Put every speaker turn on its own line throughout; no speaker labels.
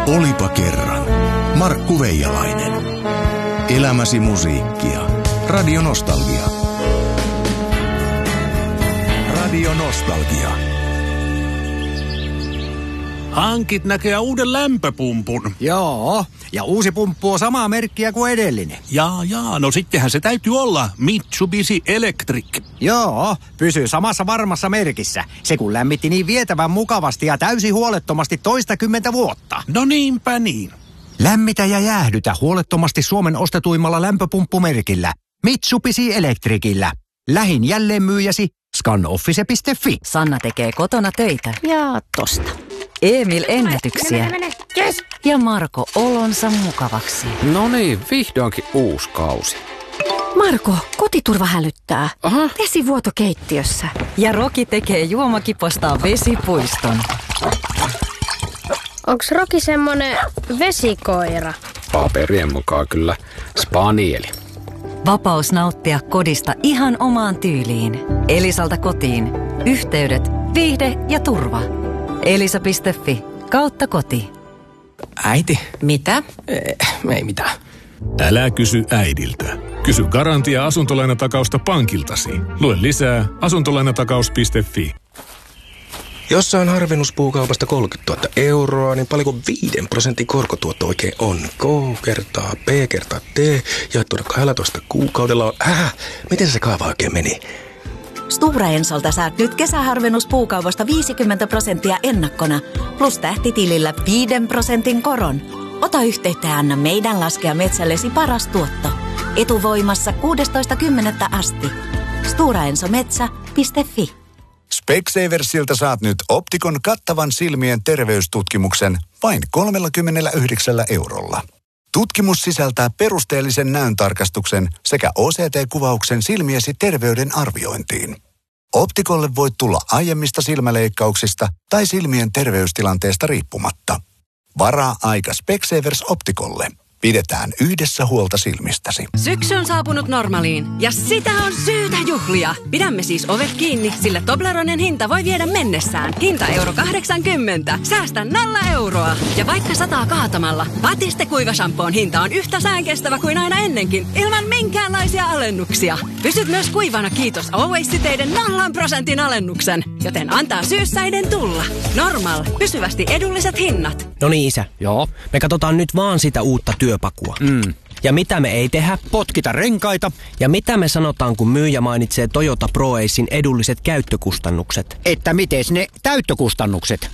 Olipa kerran. Markku Veijalainen. Elämäsi musiikkia. Radio Nostalgia. Radio Nostalgia.
Hankit näköjään uuden lämpöpumpun.
Joo, ja uusi pumppu on samaa merkkiä kuin edellinen.
Jaa, no sittenhän se täytyy olla Mitsubishi Electric.
Joo, pysyy samassa varmassa merkissä. Se kun lämmitti niin vietävän mukavasti ja täysin huolettomasti 20 vuotta.
No niinpä niin.
Lämmitä ja jäähdytä huolettomasti Suomen ostetuimmalla lämpöpumppumerkillä. Mitsubishi Electricillä. Lähin jälleenmyyjäsi scanoffice.fi.
Sanna tekee kotona töitä.
Ja tosta.
Emil ennätyksiä.
Mene. Yes.
Ja Marko olonsa mukavaksi.
No niin, vihdoinkin uusi kausi.
Marko, kotiturva hälyttää.
Aha.
Vesivuoto keittiössä.
Ja Roki tekee juomakipostaan vesipuiston.
Onks Roki semmonen vesikoira?
Paperien mukaan kyllä spanieli.
Vapaus nauttia kodista ihan omaan tyyliin. Elisalta kotiin. Yhteydet, viihde ja turva. Elisa.fi/koti.
Äiti.
Mitä?
Ei mitään.
Älä kysy äidiltä. Kysy Garantia asuntolainatakausta pankiltasi. Lue lisää asuntolainatakaus.fi.
Jos saan harvennuspuukaupasta 30 000 euroa, niin paljonko 5% korkotuotto oikein on? K kertaa B kertaa T jaettuna 12 kuukaudella on... Miten se kaava oikein meni?
Stora Ensolta saat nyt kesäharvennuspuukaupasta 50% ennakkona, plus tähtitilillä 5% koron. Ota yhteyttä ja anna meidän laskea metsällesi paras tuotto. Etuvoimassa 16.10. asti. storaensometsä.fi.
Specsaversilta saat nyt Optikon kattavan silmien terveystutkimuksen vain 39 eurolla. Tutkimus sisältää perusteellisen näöntarkastuksen sekä OCT-kuvauksen silmiesi terveyden arviointiin. Optikolle voit tulla aiemmista silmäleikkauksista tai silmien terveystilanteesta riippumatta. Varaa aika Specsavers Optikolle. Pidetään yhdessä huolta silmistäsi.
Syksy on saapunut Normaliin ja sitä on syytä juhlia. Pidämme siis ovet kiinni, sillä Tobleronen hinta voi viedä mennessään. Hinta euro 80. Säästä 0 euroa. Ja vaikka sataa kaatamalla, Batiste kuivashampoon hinta on yhtä säänkestävä kuin aina ennenkin, ilman minkäänlaisia alennuksia. Pysyt myös kuivana kiitos Always-siteiden 0% alennuksen. Joten antaa syyssäiden tulla. Normal. Pysyvästi edulliset hinnat.
No niin, isä.
Joo.
Me katsotaan nyt vaan sitä uutta työpakua. Ja mitä me ei tehdä?
Potkita renkaita.
Ja mitä me sanotaan, kun myyjä mainitsee Toyota ProAcen edulliset käyttökustannukset?
Että mites ne täyttökustannukset?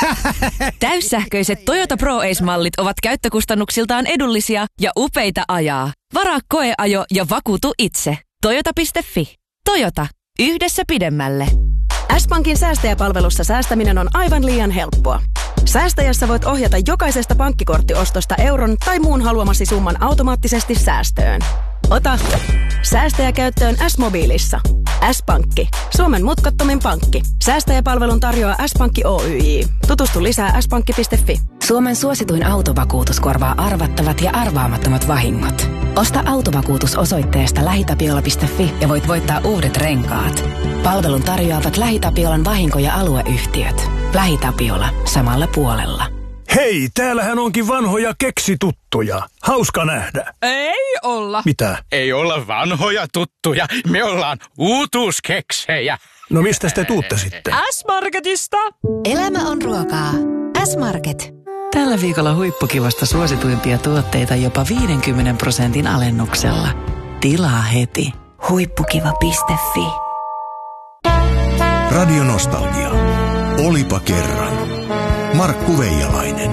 Täyssähköiset Toyota ProAce-mallit ovat käyttökustannuksiltaan edullisia ja upeita ajaa. Varaa koeajo ja vakuutu itse. Toyota.fi. Toyota. Yhdessä pidemmälle. S-Pankin säästäjäpalvelussa säästäminen on aivan liian helppoa. Säästäjässä voit ohjata jokaisesta pankkikorttiostosta euron tai muun haluamasi summan automaattisesti säästöön. Ota säästäjä käyttöön S-mobiilissa. S-Pankki. Suomen mutkattomin pankki. Säästäjäpalvelun tarjoaa S-Pankki Oyj. Tutustu lisää s-pankki.fi.
Suomen suosituin autovakuutus korvaa arvattavat ja arvaamattomat vahingot. Osta autovakuutus osoitteesta lähitapiola.fi ja voit voittaa uudet renkaat. Palvelun tarjoavat LähiTapiolan vahinko- ja alueyhtiöt. LähiTapiola. Samalla puolella.
Hei, täällähän onkin vanhoja keksituttuja. Hauska nähdä.
Ei olla.
Mitä?
Ei olla vanhoja tuttuja. Me ollaan uutuuskeksejä.
No mistä te tuutte sitten?
S-Marketista.
Elämä on ruokaa. S-Market.
Tällä viikolla huippukivasta suosituimpia tuotteita jopa 50% alennuksella. Tilaa heti.
Huippukiva.fi.
Radio Nostalgia. Olipa kerran. Markku Veijalainen.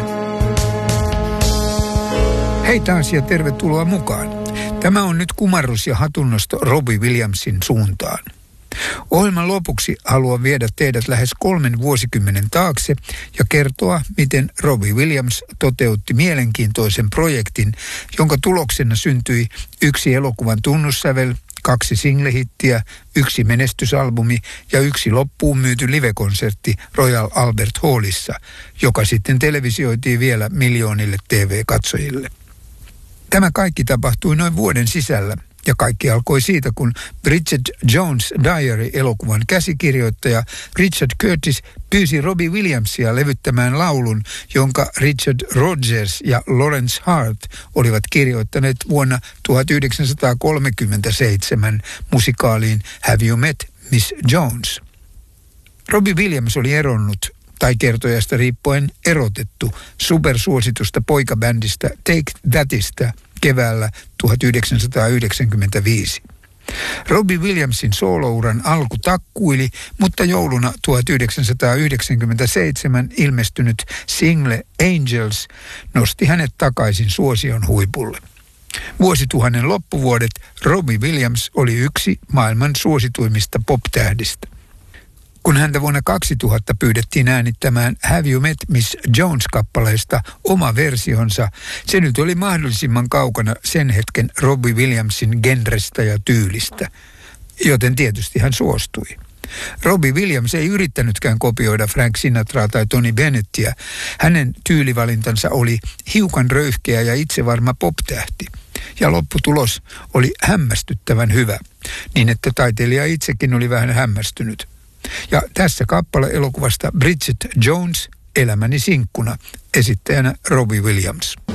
Hei taas ja tervetuloa mukaan. Tämä on nyt kumarrus ja hatunnosto Robbie Williamsin suuntaan. Ohjelman lopuksi haluan viedä teidät lähes 3 vuosikymmenen taakse ja kertoa, miten Robbie Williams toteutti mielenkiintoisen projektin, jonka tuloksena syntyi 1 elokuvan tunnussävel, 2 singlehittiä, 1 menestysalbumi ja 1 loppuun myyty livekonsertti Royal Albert Hallissa, joka sitten televisioitiin vielä miljoonille TV-katsojille. Tämä kaikki tapahtui noin vuoden sisällä Ja kaikki alkoi siitä, kun Bridget Jones' Diary-elokuvan käsikirjoittaja Richard Curtis pyysi Robbie Williamsia levyttämään laulun, jonka Richard Rodgers ja Lawrence Hart olivat kirjoittaneet vuonna 1937 musikaaliin Have You Met Miss Jones? Robbie Williams oli eronnut tai kertojasta riippuen erotettu supersuositusta poikabändistä Take Thatista keväällä 1995. Robbie Williamsin soolouran alku takkuili, mutta jouluna 1997 ilmestynyt single Angels nosti hänet takaisin suosion huipulle. Vuosituhannen loppuvuodet Robbie Williams oli yksi maailman suosituimmista pop-tähdistä. Kun häntä vuonna 2000 pyydettiin äänittämään Have You Met Miss Jones-kappaleesta oma versionsa, se nyt oli mahdollisimman kaukana sen hetken Robbie Williamsin genrestä ja tyylistä, joten tietysti hän suostui. Robbie Williams ei yrittänytkään kopioida Frank Sinatraa tai Tony Bennettiä. Hänen tyylivalintansa oli hiukan röyhkeä ja itsevarma pop-tähti. Ja lopputulos oli hämmästyttävän hyvä, niin että taiteilija itsekin oli vähän hämmästynyt. Ja tässä kappale elokuvasta Bridget Jones, Elämäni sinkkuna, esittäjänä Robbie Williams.